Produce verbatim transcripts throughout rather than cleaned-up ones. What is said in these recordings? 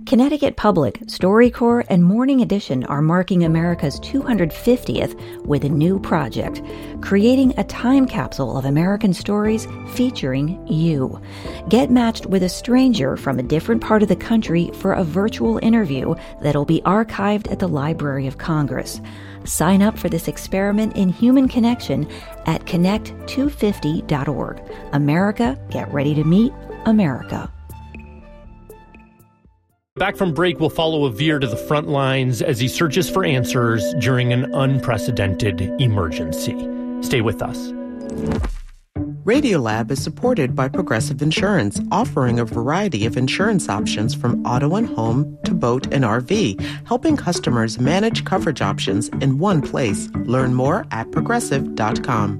Connecticut Public, StoryCorps, and Morning Edition are marking America's two hundred fiftieth with a new project, creating a time capsule of American stories featuring you. Get matched with a stranger from a different part of the country for a virtual interview that'll be archived at the Library of Congress. Sign up for this experiment in human connection at connect two fifty dot org. America, get ready to meet America. Back from break, we'll follow Avir to the front lines as he searches for answers during an unprecedented emergency. Stay with us. Radiolab is supported by Progressive Insurance, offering a variety of insurance options from auto and home to boat and R V, helping customers manage coverage options in one place. Learn more at progressive dot com.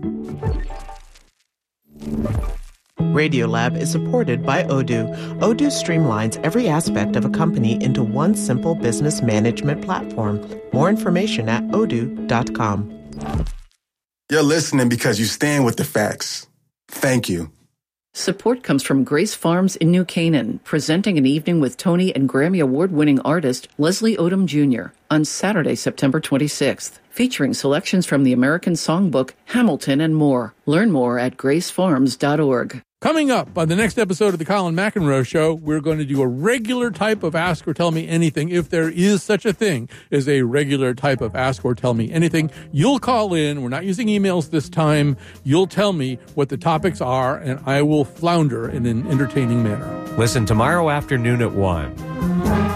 Radiolab is supported by Odoo. Odoo streamlines every aspect of a company into one simple business management platform. More information at odoo dot com. You're listening because you stand with the facts. Thank you. Support comes from Grace Farms in New Canaan, presenting an evening with Tony and Grammy Award-winning artist Leslie Odom Junior on Saturday, September twenty-sixth, featuring selections from the American Songbook, Hamilton, and more. Learn more at grace farms dot org. Coming up on the next episode of the Colin McEnroe Show, we're going to do a regular type of Ask or Tell Me Anything, if there is such a thing as a regular type of Ask or Tell Me Anything. You'll call in. We're not using emails this time. You'll tell me what the topics are, and I will flounder in an entertaining manner. Listen tomorrow afternoon at one.